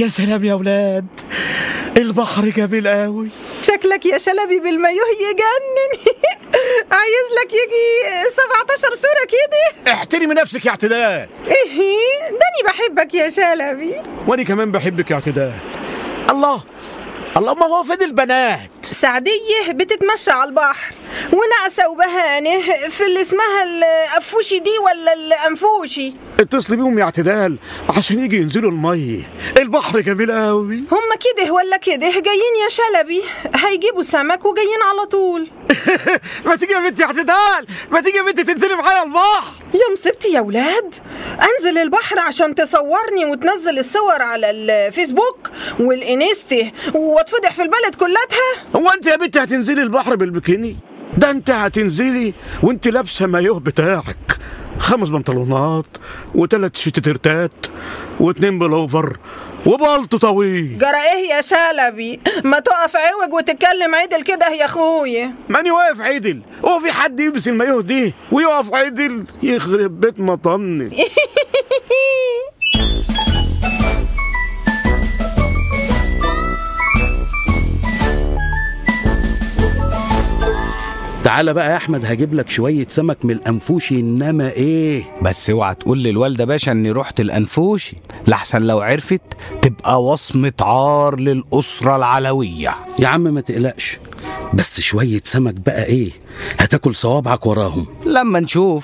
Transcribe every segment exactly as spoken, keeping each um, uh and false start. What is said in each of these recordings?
يا سلام يا ولاد، البحر جميل قوي. شكلك يا شلبي بالمايوه يجنن. عايز لك يجي سبعتاشر صورة كده. احترمي نفسك يا اعتدال. ايه داني بحبك يا شلبي. وانا كمان بحبك يا اعتدال. الله الله، ما هو فين البنات؟ سعدية بتتمشى على البحر، ونعسة وبهانة في اللي اسمها الأفوشي دي ولا الأنفوشي. اتصلي بيهم يا اعتدال عشان يجي ينزلوا المية، البحر جميل قوي. هم كده ولا كده جايين يا شلبي، هيجيبوا سمك وجايين على طول. ما تيجي يا بنتي يا اعتدال، ما تيجي يا بنتي تنزلي معايا البحر. يا مصيبتي يا ولاد، انزل البحر عشان تصورني وتنزل الصور على الفيسبوك والانستا واتفضح في البلد كلتها؟ هو انت يا بنتي هتنزلي البحر بالبكيني؟ ده انت هتنزلي وانت لابسه مايوه بتاعك، خمس بنطلونات وثلاث شتيرتات واتنين بلوفر وبلط طويل. جرى ايه يا شلبي؟ ما تقف عوج وتتكلم عدل كده يا اخويا. ماني واقف عدل، هو في حد يلبس المايوه دي ويقف عدل؟ يخرب بيت مطني. تعالى بقى يا احمد، هجيب لك شويه سمك من الانفوشي. انما ايه، بس اوعى تقول للوالده باشا اني رحت الانفوشي، لحسن لو عرفت تبقى وصمه عار للاسره العلويه. يا عم ما تقلقش، بس شويه سمك بقى ايه، هتاكل صوابعك وراهم لما نشوف.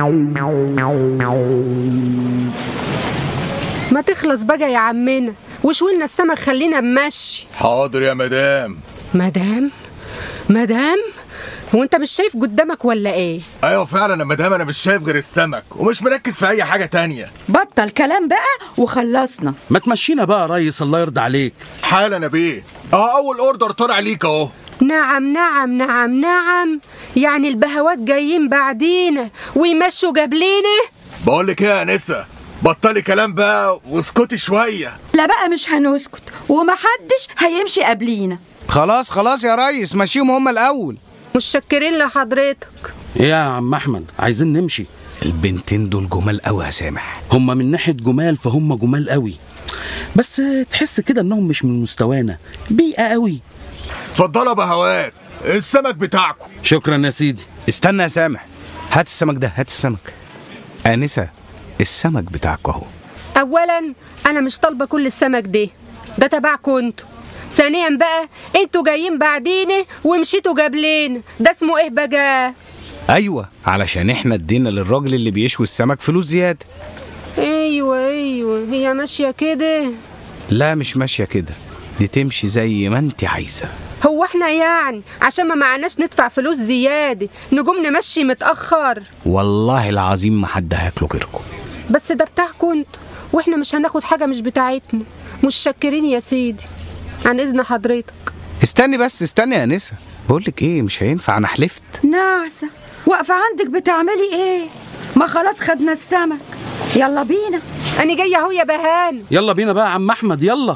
ما تخلص بقى يا عمنا وشوينا السمك، خلينا بمشي. حاضر يا مدام. مدام مدام هو انت مش شايف قدامك ولا ايه؟ ايوه فعلا يا مدام، انا مش شايف غير السمك ومش مركز في اي حاجه تانية. بطل كلام بقى وخلصنا. ما تمشينا بقى يا ريس، الله يرضى عليك. حالا يا بيه، اه اول اوردر طلع ليك اهو. نعم نعم نعم نعم، يعني البهوات جايين بعدينا ويمشوا قبلينا؟ بقول لك ايه يا انسه، بطلي كلام بقى واسكتي شويه. لا بقى مش هنسكت ومحدش هيمشي قبلينا. خلاص خلاص يا ريس، مشيهم هم الاول. متشكرين لحضرتك. ايه يا عم احمد، عايزين نمشي. البنتين دول جمال قوي يا سامح. هم من ناحيه جمال فهم جمال قوي، بس تحس كده انهم مش من مستوانا، بيئه قوي. اتفضلوا يا بهوات، السمك بتاعكم. شكرا يا سيدي. استنى يا سامح، هات السمك ده، هات السمك. آنسة، السمك بتاعك اهو. اولا انا مش طالبه كل السمك ده، ده تبعكم انتوا. ثانيا بقى انتوا جايين بعدينا ومشيتوا قبلينا، ده اسمه ايه بقى؟ ايوه، علشان احنا ادينا للراجل اللي بيشوي السمك فلوس زياده. ايوه ايوه، هي ماشيه كده؟ لا مش ماشيه كده، دي تمشي زي ما انت عايزه. هو احنا يعني عشان ما معناش ندفع فلوس زياده نقوم نمشي متاخر؟ والله العظيم ما حد هياكله غيركم. بس ده بتاعكم انتوا واحنا مش هناخد حاجه مش بتاعتنا. مش شاكرين يا سيدي، عن اذن حضرتك. استني بس استني يا انسه، بقولك ايه، مش هينفع، انا حلفت. نعسة واقفة عندك بتعملي ايه؟ ما خلاص خدنا السمك، يلا بينا. انا جايه اهو يا بهان. يلا بينا بقى يا عم احمد، يلا.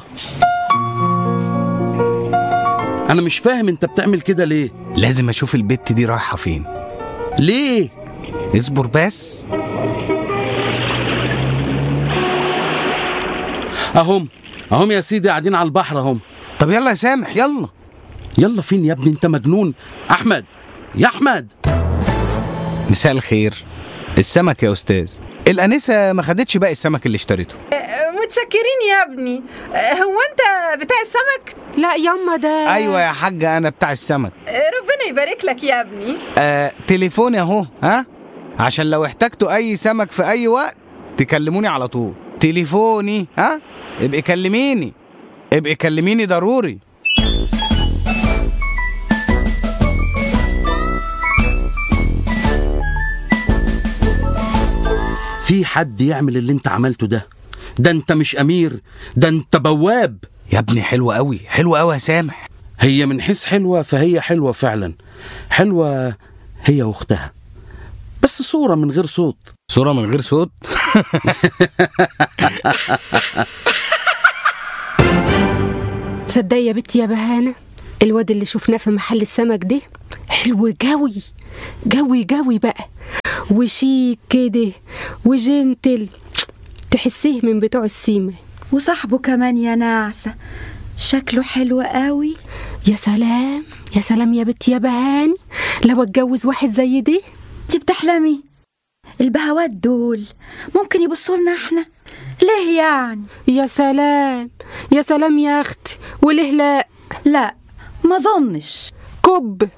انا مش فاهم انت بتعمل كده ليه؟ لازم اشوف البت دي رايحه فين. ليه؟ اصبر بس. اهم اهم يا سيدي، قاعدين على البحر اهم. طب يلا يا سامح، يلا. يلا فين يا ابني، انت مجنون؟ احمد يا احمد. مساء الخير. السمك يا استاذ. الانسه ما خدتش باقي السمك اللي اشتريته. متشكرين يا ابني. هو انت بتاع السمك؟ لا ياما ده. ايوه يا حاجه، انا بتاع السمك. ربنا يبارك لك يا ابني. آه تليفوني اهو، ها، عشان لو احتجتوا اي سمك في اي وقت تكلموني على طول. تليفوني، ها، ابقي كلميني، ابقي كلميني ضروري. في حد يعمل اللي انت عملته ده؟ ده انت مش امير، ده انت بواب يا ابني. حلوة قوي، حلوة قوي يا سامح. هي من حيث حلوة فهي حلوة فعلا، حلوة هي واختها، بس صورة من غير صوت. صورة من غير صوت؟ تصدق يا بنتي يا بهانة، الواد اللي شفناه في محل السمك ده حلو جوي جوي جوي بقى، وشيك كده وجنتل، تحسيه من بتوع السيمة. وصاحبه كمان يا نعسة، شكله حلو قوي. يا سلام يا سلام يا بنت يا بهاني، لو اتجوز واحد زي دي. انت بتحلمي؟ البهوات دول ممكن يبصوا لنا احنا؟ ليه يعني؟ يا سلام يا سلام يا اختي، وليه لا؟ لا ما ظنش. كب.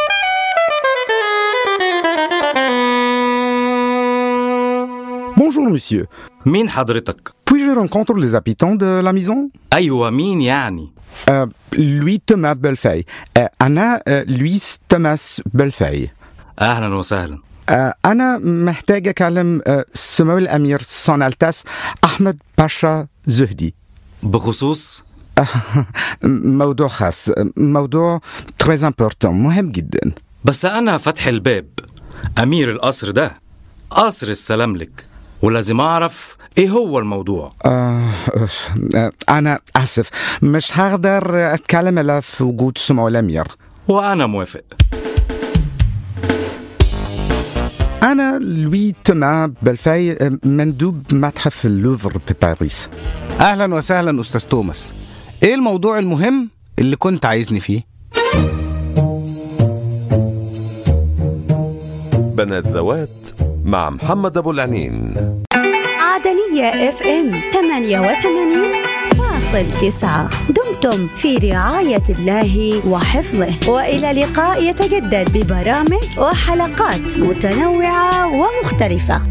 Bonjour monsieur. مين حضرتك؟ Puis-je rencontrer les habitants de la maison? أيوة مين يعني؟ Euh, lui Thomas Bellefeuille. Euh, أنا euh, Louis Thomas Bellefeuille. أهلا وسهلا. euh, أنا محتاج أكلم euh, سمو الأمير سون ألتاس أحمد باشا زهدي. بخصوص؟ موضوع خاص، موضوع très important، مهم جدا. بس أنا فتح الباب، أمير القصر ده قصر السلام لك، ولازم أعرف إيه هو الموضوع. آه آه أنا آسف، مش هقدر أتكلم إلا في وجود سمو الأمير. وأنا موافق. أنا لوي توما بلفاي، مندوب متحف اللوفر بباريس. أهلا وسهلا أستاذ توماس، إيه الموضوع المهم اللي كنت عايزني فيه؟ بنات ذوات مع محمد أبو العنين. عدنية اف ام ثمانية وثمانين فاصل تسعة. دمتم في رعاية الله وحفظه، وإلى لقاء يتجدد ببرامج وحلقات متنوعة ومختلفة.